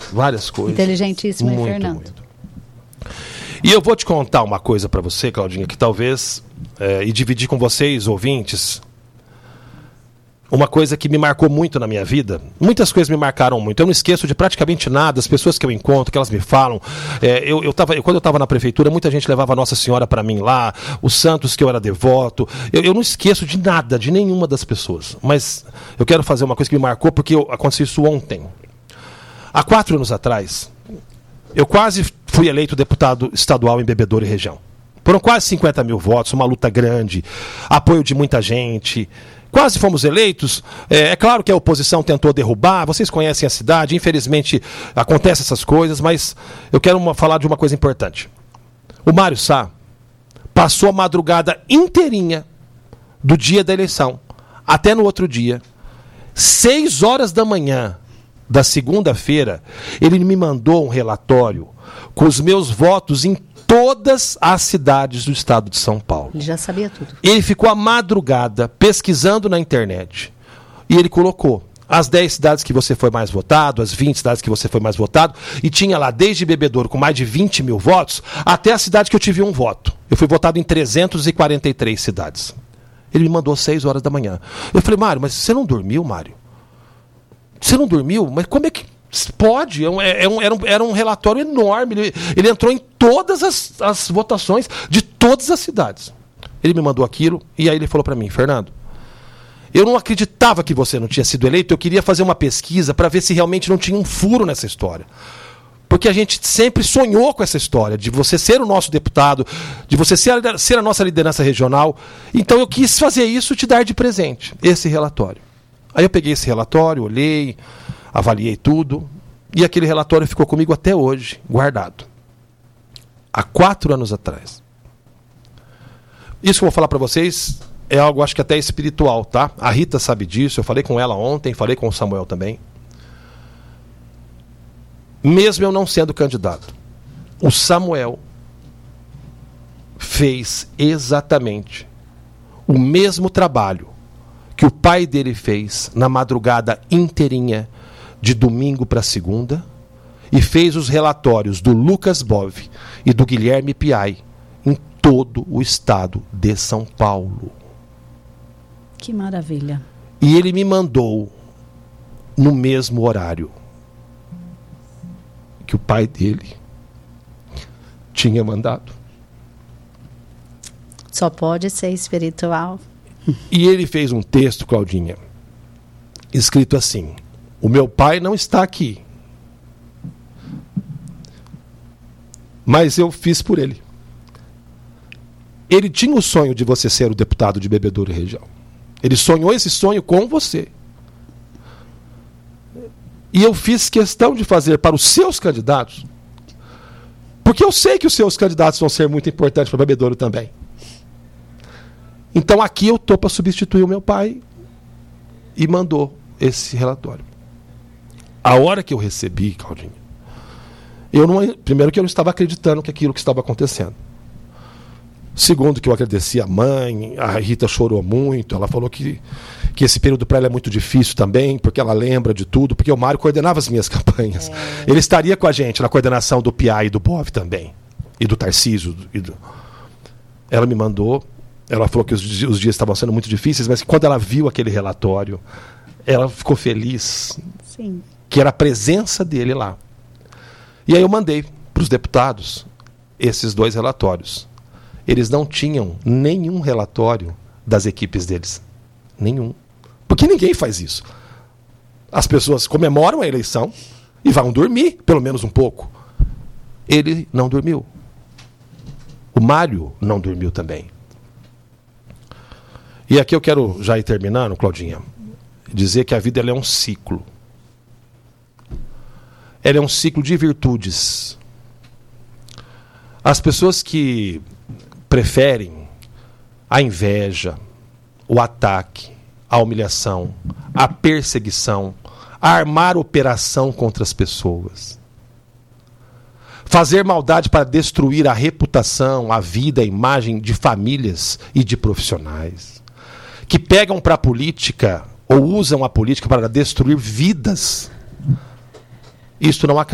várias coisas. Inteligentíssimo, muito, Fernando. Muito. E eu vou te contar uma coisa para você, Claudinha, que talvez, e dividir com vocês, ouvintes, uma coisa que me marcou muito na minha vida. Muitas coisas me marcaram muito. Eu não esqueço de praticamente nada, as pessoas que eu encontro, que elas me falam. Quando eu estava na prefeitura, muita gente levava a Nossa Senhora para mim lá, os santos que eu era devoto. Eu não esqueço de nada, de nenhuma das pessoas. Mas eu quero fazer uma coisa que me marcou, porque aconteceu isso ontem. Há 4 anos atrás, eu quase fui eleito deputado estadual em Bebedouro e região. Foram quase 50 mil votos, uma luta grande, apoio de muita gente. Quase fomos eleitos. É claro que a oposição tentou derrubar, vocês conhecem a cidade, infelizmente acontecem essas coisas, mas eu quero falar de uma coisa importante. O Mário Sá passou a madrugada inteirinha do dia da eleição, até no outro dia, 6 horas da manhã da segunda-feira, ele me mandou um relatório com os meus votos em todas as cidades do estado de São Paulo. Ele já sabia tudo. Ele ficou a madrugada pesquisando na internet e ele colocou as 10 cidades que você foi mais votado, as 20 cidades que você foi mais votado, e tinha lá desde Bebedouro com mais de 20 mil votos até a cidade que eu tive um voto. Eu fui votado em 343 cidades. Ele me mandou 6 horas da manhã. Eu falei, Mário, mas você não dormiu, Mário? Você não dormiu? Mas como é que pode? Era um relatório enorme. Ele entrou em todas as votações de todas as cidades. Ele me mandou aquilo e aí ele falou para mim, Fernando, eu não acreditava que você não tinha sido eleito, eu queria fazer uma pesquisa para ver se realmente não tinha um furo nessa história. Porque a gente sempre sonhou com essa história, de você ser o nosso deputado, de você ser a nossa liderança regional. Então eu quis fazer isso e te dar de presente, esse relatório. Aí eu peguei esse relatório, olhei, avaliei tudo, e aquele relatório ficou comigo até hoje, guardado. Há 4 anos atrás. Isso que eu vou falar para vocês é algo, acho que até espiritual, tá? A Rita sabe disso, eu falei com ela ontem, falei com o Samuel também. Mesmo eu não sendo candidato, o Samuel fez exatamente o mesmo trabalho que o pai dele fez na madrugada inteirinha de domingo para segunda e fez os relatórios do Lucas Bove e do Guilherme Piai em todo o estado de São Paulo. Que maravilha. E ele me mandou no mesmo horário que o pai dele tinha mandado. Só pode ser espiritual. E ele fez um texto, Claudinha, escrito assim: o meu pai não está aqui, mas eu fiz por ele. Ele tinha o sonho de você ser o deputado de Bebedouro e região. Ele sonhou esse sonho com você. E eu fiz questão de fazer para os seus candidatos, porque eu sei que os seus candidatos vão ser muito importantes para Bebedouro também. Então aqui eu estou para substituir o meu pai e mandou esse relatório. A hora que eu recebi, Claudinha, primeiro que eu não estava acreditando que aquilo que estava acontecendo. Segundo, que eu agradeci a mãe, a Rita chorou muito, ela falou que esse período para ela é muito difícil também, porque ela lembra de tudo, porque o Mário coordenava as minhas campanhas. Ele estaria com a gente na coordenação do PI e do BOV também, e do Tarcísio. Ela me mandou, ela falou que os dias estavam sendo muito difíceis, mas quando ela viu aquele relatório, ela ficou feliz. Sim. Que era a presença dele lá. E aí eu mandei para os deputados esses 2 relatórios. Eles não tinham nenhum relatório das equipes deles. Nenhum. Porque ninguém faz isso. As pessoas comemoram a eleição e vão dormir, pelo menos um pouco. Ele não dormiu. O Mário não dormiu também. E aqui eu quero, já ir terminando, Claudinha, dizer que a vida ela é um ciclo. Ela é um ciclo de virtudes. As pessoas que preferem a inveja, o ataque, a humilhação, a perseguição, a armar operação contra as pessoas, fazer maldade para destruir a reputação, a vida, a imagem de famílias e de profissionais, que pegam para a política ou usam a política para destruir vidas, isto não acaba.